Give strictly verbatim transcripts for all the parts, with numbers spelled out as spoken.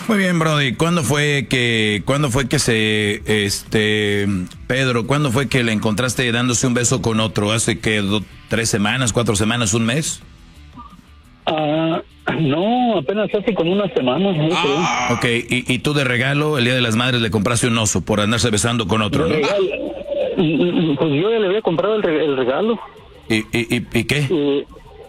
Muy bien, Brody. ¿Cuándo fue que, cuándo fue que se, este, Pedro, cuándo fue que le encontraste dándose un beso con otro? ¿Hace que do, tres semanas, cuatro semanas, un mes? Ah, no, apenas hace como unas semanas. ¿No? Ah, ok, y, y tú de regalo, el Día de las Madres, le compraste un oso por andarse besando con otro, ¿no? Regalo, pues yo ya le había comprado el, el regalo. ¿Y, y, y, y qué? Y,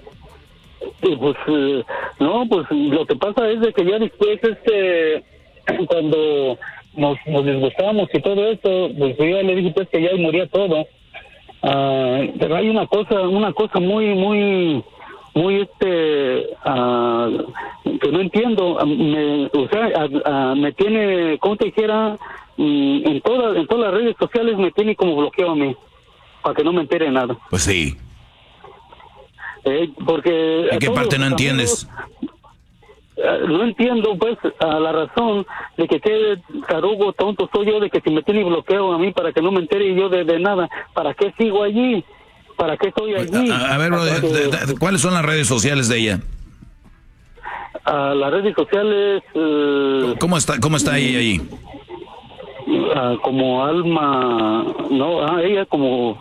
y pues, eh, no, pues lo que pasa es de que ya después, este, cuando nos, nos disgustamos y todo eso, pues yo ya le dije pues que ya moría todo. Ah, pero hay una cosa, una cosa muy, muy, muy, este, ah, que no entiendo. Me, o sea, ah, ah, me tiene, como te dijera, en todas, en todas las redes sociales me tiene como bloqueado a mí, para que no me entere de nada. Pues sí. Eh, porque ¿En qué parte no entiendes? Uh, no entiendo, pues, a la razón de que qué tarugo, tonto soy yo, de que si me tiene bloqueo a mí para que no me entere yo de, de nada, ¿para qué sigo allí? ¿Para qué estoy allí? A, a ver, bro, que, de, de, ¿cuáles son las redes sociales de ella? Uh, las redes sociales... Uh, ¿Cómo está, cómo está ella ahí? Uh, como Alma... No, ah, ella como...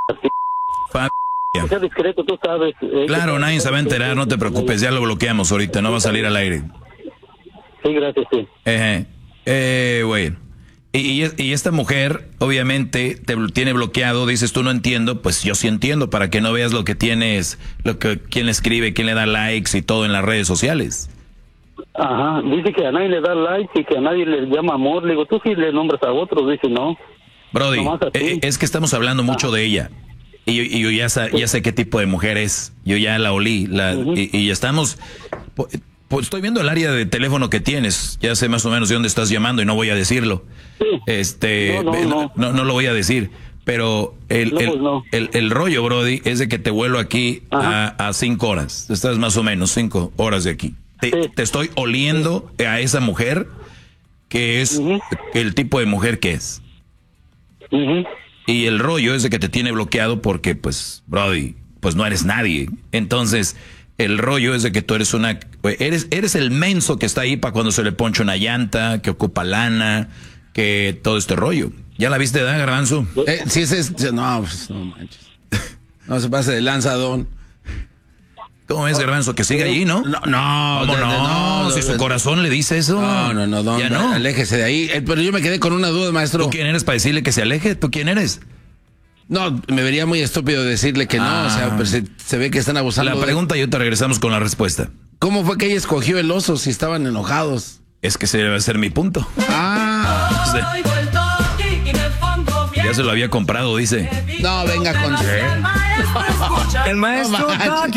Fa Sea discreto, tú sabes. Eh, claro, nadie se va a enterar, no te preocupes, ya lo bloqueamos ahorita, no va a salir al aire. Sí, gracias, sí. Eh, eh, bueno. Y, y, y esta mujer, obviamente, te tiene bloqueado, dices tú no entiendo, pues yo sí entiendo, para que no veas lo que tienes, lo que quién escribe, quién le da likes y todo en las redes sociales. Ajá, dice que a nadie le da likes y que a nadie le llama amor. Le digo, tú sí le nombras a otros, dice no. Brody, eh, es que estamos hablando mucho ah. de ella. Y yo, y yo ya, sa, ya sé qué tipo de mujer es. Yo ya la olí. La, uh-huh. y, y estamos... Pues, pues estoy viendo el área de teléfono que tienes. Ya sé más o menos de dónde estás llamando y no voy a decirlo. Sí. Este, no, no, no, no. no, no lo voy a decir. Pero el, no, el, pues no. el, el rollo, Brody, es de que te vuelo aquí a, a cinco horas. Estás más o menos cinco horas de aquí. Te, sí. te estoy oliendo a esa mujer que es uh-huh. el tipo de mujer que es. Uh-huh. Y el rollo es de que te tiene bloqueado porque, pues, Brody, pues no eres nadie. Entonces, el rollo es de que tú eres una... Eres, eres el menso que está ahí para cuando se le poncha una llanta, que ocupa lana, que todo este rollo. ¿Ya la viste, da, Garbanzo? Eh, si ese es... No, pues, no manches. No se pase de lanzadón. ¿Cómo es, Garbanzo? Que sigue ahí, ¿no? No, no. ¿Cómo de, de, no? no Si de, su de, corazón le dice eso. No, no, no, no. Ya no. Aléjese de ahí. Eh, pero yo me quedé con una duda, maestro. ¿Tú quién eres para decirle que se aleje? ¿Tú quién eres? No, me vería muy estúpido decirle que no. Ah. O sea, pero se, se ve que están abusando. La pregunta de... y ahorita regresamos con la respuesta. ¿Cómo fue que ella escogió el oso si estaban enojados? Es que ese debe ser mi punto. Ah. Ya se lo había comprado, dice. No, venga con... El maestro...